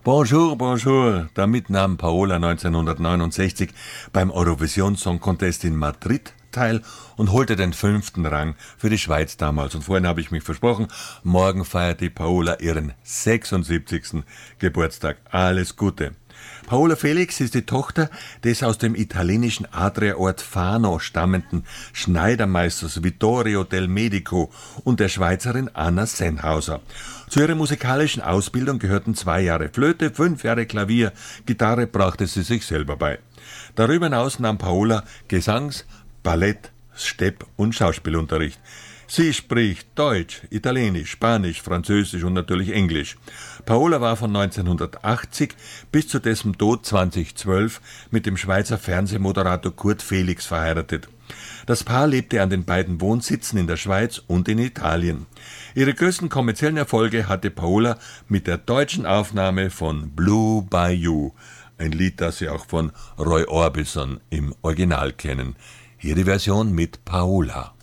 Bonjour, bonjour. Damit nahm Paola 1969 beim Eurovision Song Contest in Madrid teil und holte den 5. Rang für die Schweiz damals. Und vorhin habe ich mich versprochen, morgen feiert die Paola ihren 76. Geburtstag. Alles Gute. Paola Felix ist die Tochter des aus dem italienischen Adriaort Fano stammenden Schneidermeisters Vittorio del Medico und der Schweizerin Anna Sennhauser. Zu ihrer musikalischen Ausbildung gehörten 2 Jahre Flöte, 5 Jahre Klavier, Gitarre brachte sie sich selber bei. Darüber hinaus nahm Paola Gesangs-, Ballett-, Stepp- und Schauspielunterricht. Sie spricht Deutsch, Italienisch, Spanisch, Französisch und natürlich Englisch. Paola war von 1980 bis zu dessen Tod 2012 mit dem Schweizer Fernsehmoderator Kurt Felix verheiratet. Das Paar lebte an den beiden Wohnsitzen in der Schweiz und in Italien. Ihre größten kommerziellen Erfolge hatte Paola mit der deutschen Aufnahme von Blue Bayou, ein Lied, das Sie auch von Roy Orbison im Original kennen. Hier die Version mit Paola.